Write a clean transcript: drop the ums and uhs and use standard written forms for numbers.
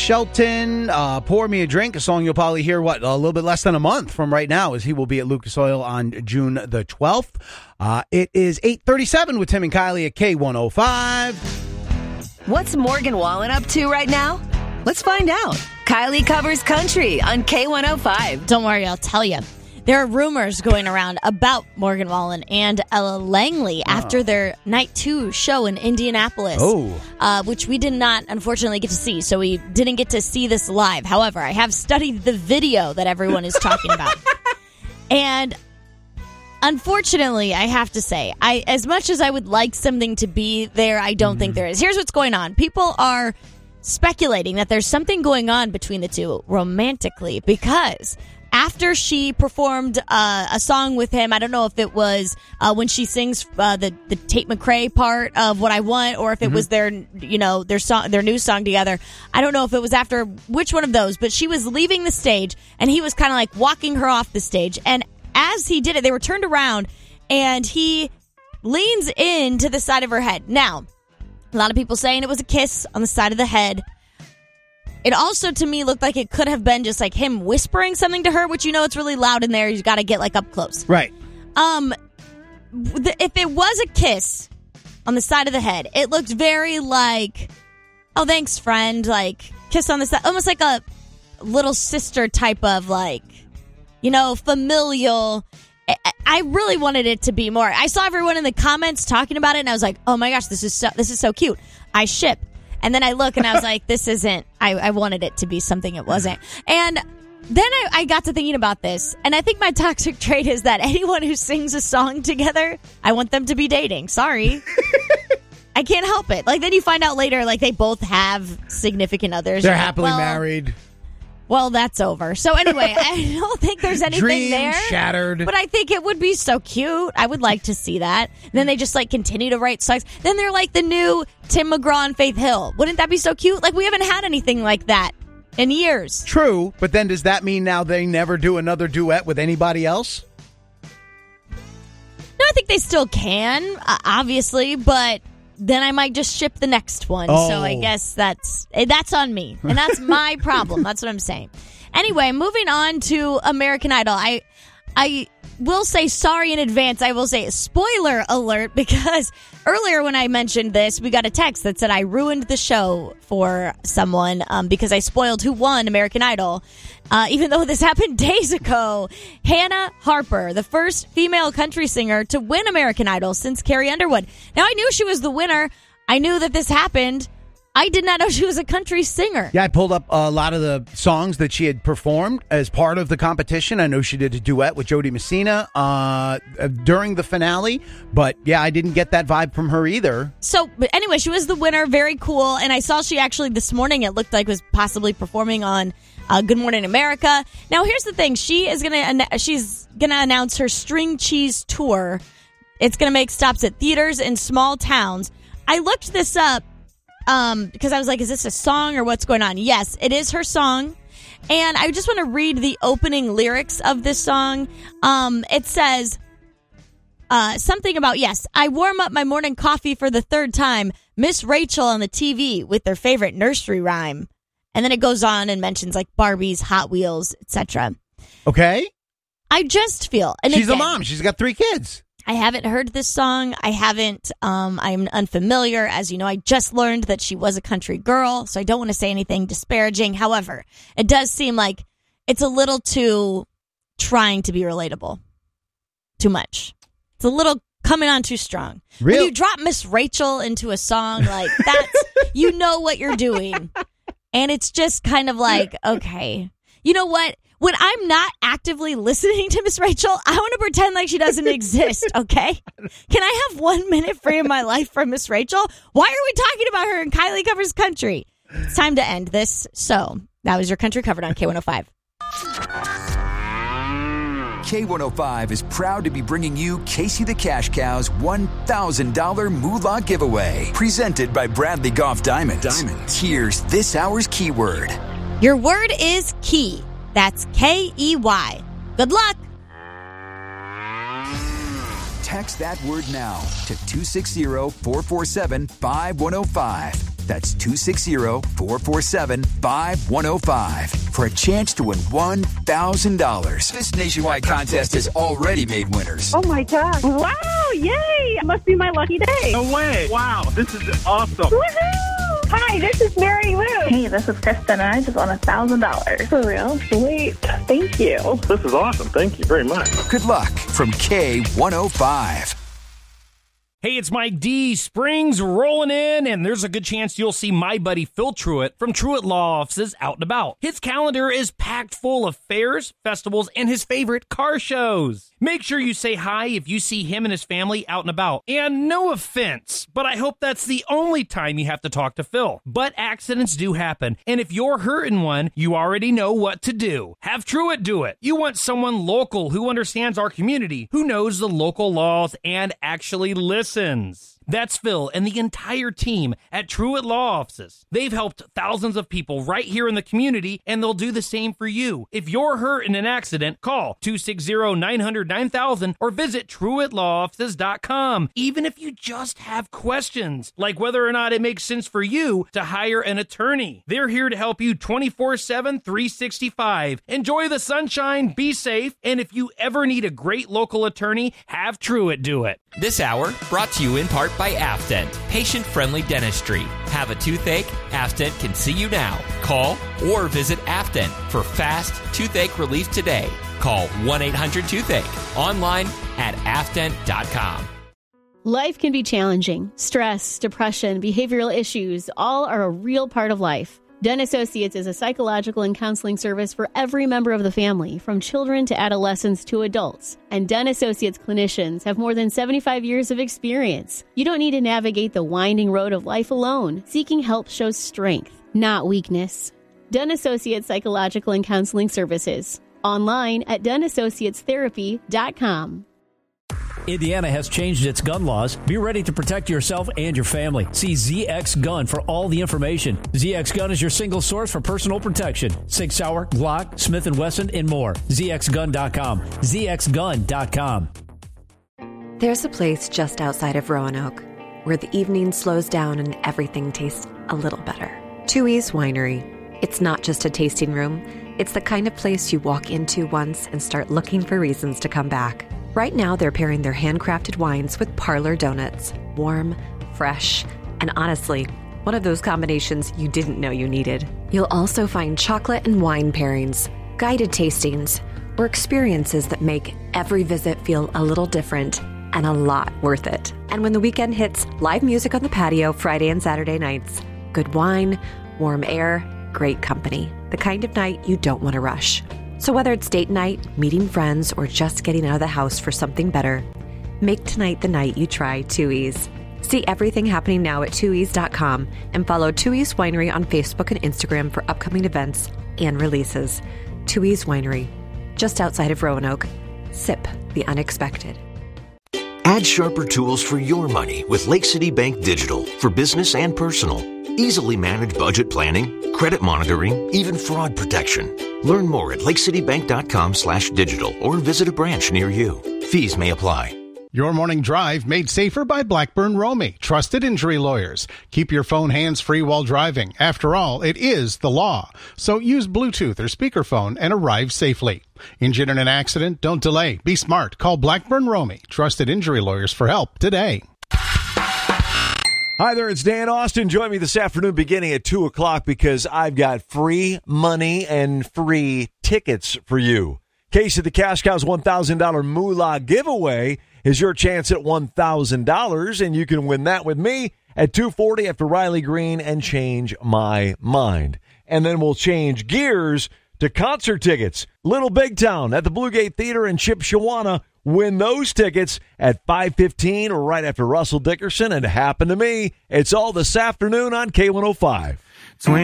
Shelton, Pour Me a Drink, a song you'll probably hear, a little bit less than a month from right now, as he will be at Lucas Oil on June the 12th. It is 8:37 with Tim and Kylie at K105. What's Morgan Wallen up to right now? Let's find out. Kylie covers country on K105. Don't worry, I'll tell you. There are rumors going around about Morgan Wallen and Ella Langley after their Night 2 show in Indianapolis, which we did not, unfortunately, get to see. So we didn't get to see this live. However, I have studied the video that everyone is talking about. And unfortunately, I have to say, as much as I would like something to be there, I don't think there is. Here's what's going on. People are speculating that there's something going on between the two romantically, because after she performed a song with him, I don't know if it was when she sings the Tate McRae part of What I Want, or if it was their new song together. I don't know if it was after which one of those, but she was leaving the stage and he was kind of like walking her off the stage. And as he did it, they were turned around and he leans in to the side of her head. Now, a lot of people saying it was a kiss on the side of the head. It also, to me, looked like it could have been just like him whispering something to her, which it's really loud in there. You got to get like up close. Right. If it was a kiss on the side of the head, it looked very like, oh, thanks, friend. Like, kiss on the side. Almost like a little sister type of like, familial. I really wanted it to be more. I saw everyone in the comments talking about it, and I was like, oh my gosh, this is so cute. I ship. And then I look and I was like, this isn't, I wanted it to be something it wasn't. And then I got to thinking about this. And I think my toxic trait is that anyone who sings a song together, I want them to be dating. Sorry. I can't help it. Like, then you find out later, like, they both have significant others. They're happily married. Well, that's over. So anyway, I don't think there's anything Dreams there. Shattered. But I think it would be so cute. I would like to see that. And then they just like continue to write songs. Then they're like the new Tim McGraw and Faith Hill. Wouldn't that be so cute? Like, we haven't had anything like that in years. True, but then does that mean now they never do another duet with anybody else? No, I think they still can, obviously, but then I might just ship the next one. Oh. So I guess that's on me. And that's my problem. That's what I'm saying. Anyway, moving on to American Idol. I will say sorry in advance. I will say spoiler alert, because earlier when I mentioned this, we got a text that said I ruined the show for someone because I spoiled who won American Idol. Even though this happened days ago, Hannah Harper, the first female country singer to win American Idol since Carrie Underwood. Now, I knew she was the winner. I knew that this happened. I did not know she was a country singer. Yeah, I pulled up a lot of the songs that she had performed as part of the competition. I know she did a duet with Jody Messina during the finale. But, yeah, I didn't get that vibe from her either. So, but anyway, she was the winner. Very cool. And I saw she actually this morning, it looked like, was possibly performing on Good Morning America. Now, here's the thing. She's gonna announce her String Cheese Tour. It's going to make stops at theaters in small towns. I looked this up. Because I was like, is this a song or what's going on? Yes, it is her song. And I just want to read the opening lyrics of this song. It says something about, yes, I warm up my morning coffee for the third time. Miss Rachel on the TV with their favorite nursery rhyme. And then it goes on and mentions like Barbies, Hot Wheels, etc. Okay. I just feel. And she's again, a mom. She's got 3 kids. I haven't heard this song. I'm unfamiliar. As you know, I just learned that she was a country girl, so I don't want to say anything disparaging. However, it does seem like it's a little too trying to be relatable. Too much. It's a little coming on too strong. Really? When you drop Miss Rachel into a song like that, you know what you're doing. And it's just kind of like, okay. You know what? When I'm not actively listening to Miss Rachel, I want to pretend like she doesn't exist, okay? Can I have 1 minute free of my life from Miss Rachel? Why are we talking about her in Kylie Covers Country? It's time to end this. So, that was your country covered on K105. K105 is proud to be bringing you Casey the Cash Cow's $1,000 Moolah giveaway. Presented by Bradley Golf Diamonds. Here's this hour's keyword. Your word is key. That's K-E-Y. Good luck. Text that word now to 260-447-5105. That's 260-447-5105 for a chance to win $1,000. This nationwide contest has already made winners. Oh, my gosh. Wow, yay. It must be my lucky day. No way. Wow, this is awesome. Woohoo! Hi, this is Mary Lou. Hey, this is Kristen, and I just won $1,000. For real? Sweet. Thank you. This is awesome. Thank you very much. Good luck from K105. Hey, it's Mike D. Spring's rolling in, and there's a good chance you'll see my buddy Phil Truitt from Truitt Law Offices out and about. His calendar is packed full of fairs, festivals, and his favorite car shows. Make sure you say hi if you see him and his family out and about. And no offense, but I hope that's the only time you have to talk to Phil. But accidents do happen, and if you're hurting one, you already know what to do. Have Truitt do it. You want someone local who understands our community, who knows the local laws, and actually listens. That's Phil and the entire team at Truitt Law Offices. They've helped thousands of people right here in the community, and they'll do the same for you. If you're hurt in an accident, call 260-900-9000 or visit TruittLawOffices.com. Even if you just have questions, like whether or not it makes sense for you to hire an attorney. They're here to help you 24/7, 365. Enjoy the sunshine, be safe, and if you ever need a great local attorney, have Truitt do it. This hour brought to you in part by Afton, patient-friendly dentistry. Have a toothache? Afton can see you now. Call or visit Afton for fast toothache relief today. Call 1-800-TOOTHACHE. Online at afton.com. Life can be challenging. Stress, depression, behavioral issues, all are a real part of life. Den Associates is a psychological and counseling service for every member of the family, from children to adolescents to adults. And Den Associates clinicians have more than 75 years of experience. You don't need to navigate the winding road of life alone. Seeking help shows strength, not weakness. Den Associates Psychological and Counseling Services. Online at denassociatestherapy.com. Indiana has changed its gun laws. Be ready to protect yourself and your family. See ZX Gun for all the information. ZX Gun is your single source for personal protection. Sig Sauer, Glock, Smith & Wesson, and more. ZXGun.com. ZXGun.com. There's a place just outside of Roanoke where the evening slows down and everything tastes a little better. Tooheys Winery. It's not just a tasting room. It's the kind of place you walk into once and start looking for reasons to come back. Right now, they're pairing their handcrafted wines with parlor donuts. Warm, fresh, and honestly, one of those combinations you didn't know you needed. You'll also find chocolate and wine pairings, guided tastings, or experiences that make every visit feel a little different and a lot worth it. And when the weekend hits, live music on the patio Friday and Saturday nights. Good wine, warm air, great company. The kind of night you don't want to rush. So whether it's date night, meeting friends, or just getting out of the house for something better, make tonight the night you try Tooheys. See everything happening now at Tooheys.com and follow Tooheys Winery on Facebook and Instagram for upcoming events and releases. Tooheys Winery, just outside of Roanoke. Sip the unexpected. Add sharper tools for your money with Lake City Bank Digital for business and personal. Easily manage budget planning, credit monitoring, even fraud protection. Learn more at lakecitybank.com/digital or visit a branch near you. Fees may apply. Your morning drive made safer by Blackburn Romey, trusted injury lawyers. Keep your phone hands-free while driving. After all, it is the law. So use Bluetooth or speakerphone and arrive safely. Injured in an accident? Don't delay. Be smart. Call Blackburn Romey, trusted injury lawyers, for help today. Hi there, it's Dan Austin. Join me this afternoon beginning at 2 o'clock because I've got free money and free tickets for you. Casey the Cash Cow's $1,000 Moolah giveaway is your chance at $1,000, and you can win that with me at 2:40 after Riley Green and Change My Mind. And then we'll change gears to concert tickets. Little Big Town at the Blue Gate Theater in Chipshawana. Win those tickets at 5:15 or right after Russell Dickerson. And happen to me, it's all this afternoon on K105.